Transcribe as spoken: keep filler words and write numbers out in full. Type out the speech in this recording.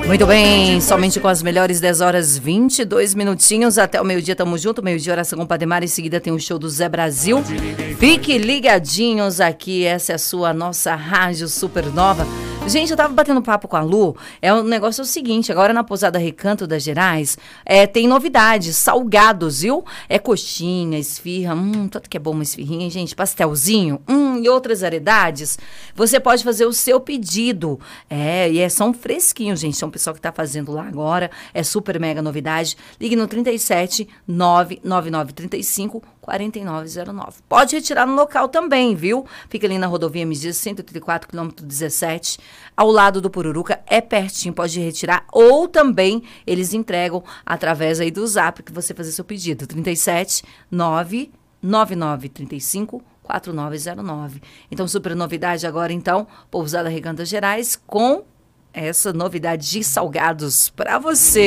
Muito bem, somente com as melhores dez horas e vinte e dois minutinhos até o meio-dia, tamo junto, meio-dia, oração com Pademar, em seguida tem o show do Zé Brasil. Fique ligadinhos aqui, essa é a sua, nossa rádio Supernova. Gente, eu tava batendo papo com a Lu, é, o negócio é o seguinte, agora na Pousada Recanto das Gerais, é, tem novidades, salgados, viu? É coxinha, esfirra, hum, tanto que é bom uma esfirrinha, hein, gente, pastelzinho, hum, e outras variedades. Você pode fazer o seu pedido, é, e é, são fresquinhos, gente, são o pessoal que tá fazendo lá agora, é super mega novidade. Ligue no trinta e sete, nove nove nove, trinta e cinco, quarenta e nove zero nove. Pode retirar no local também, viu? Fica ali na rodovia M G cento e trinta e quatro, quilômetro dezessete, ao lado do Pururuca, é pertinho, pode retirar, ou também eles entregam através aí do Zap, que você fazer seu pedido, trinta e sete, nove nove nove, trinta e cinco, quarenta e nove zero nove. Então, super novidade agora, então, Pousada Recanto das Gerais, com essa novidade de salgados para você.